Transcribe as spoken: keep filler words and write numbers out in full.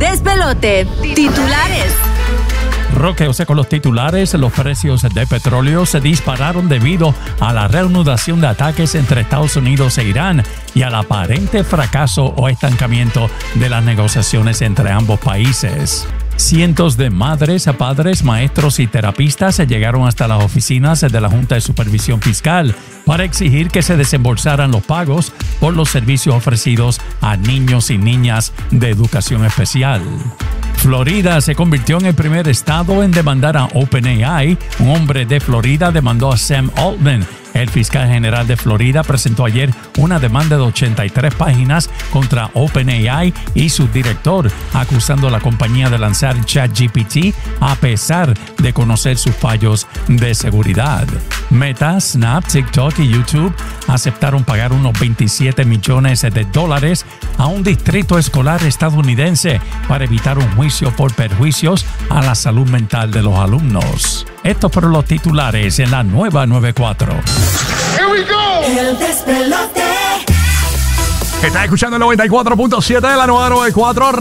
despelote. Titulares. Roque, o sea, con los titulares, los precios de petróleo se dispararon debido a la reanudación de ataques entre Estados Unidos e Irán y al aparente fracaso o estancamiento de las negociaciones entre ambos países. Cientos de madres, padres, maestros y terapistas llegaron hasta las oficinas de la Junta de Supervisión Fiscal para exigir que se desembolsaran los pagos por los servicios ofrecidos a niños y niñas de educación especial. Florida se convirtió en el primer estado en demandar a OpenAI. Un hombre de Florida demandó a Sam Altman. El fiscal general de Florida presentó ayer una demanda de ochenta y tres páginas contra OpenAI y su director, acusando a la compañía de lanzar ChatGPT a pesar de conocer sus fallos de seguridad. Meta, Snap, TikTok y YouTube aceptaron pagar unos veintisiete millones de dólares a un distrito escolar estadounidense para evitar un juicio por perjuicios a la salud mental de los alumnos. Estos fueron los titulares en la nueva noventa y cuatro. Here we go. El despelote. Estás escuchando el noventa y cuatro punto siete de la nueva noventa y cuatro.